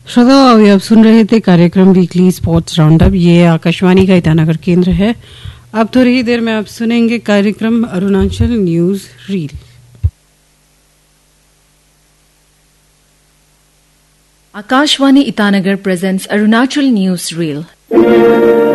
श्रोताओं, अभी आप सुन रहे थे कार्यक्रम वीकली स्पोर्ट्स राउंडअप। ये आकाशवाणी का ईटानगर केंद्र है। अब थोड़ी ही देर में आप सुनेंगे कार्यक्रम Arunachal news reel. Akashvani Itanagar presents Arunachal news reel.